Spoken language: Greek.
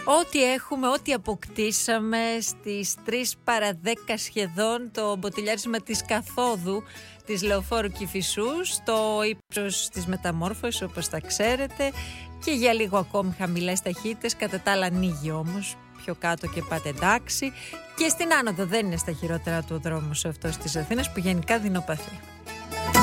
Ό,τι έχουμε, ό,τι αποκτήσαμε στις 3 παρα 10 σχεδόν το μποτιλιάρισμα της καθόδου της Λεωφόρου Κηφισού στο ύψος της μεταμόρφωσης, όπως τα ξέρετε, και για λίγο ακόμη χαμηλές ταχύτητες, κατά τα άλλα ανοίγει όμως πιο κάτω και πάτε εντάξει. Και στην άνοδο δεν είναι στα χειρότερα του ο δρόμος αυτός της Αθήνας, που γενικά δεινοπαθεί.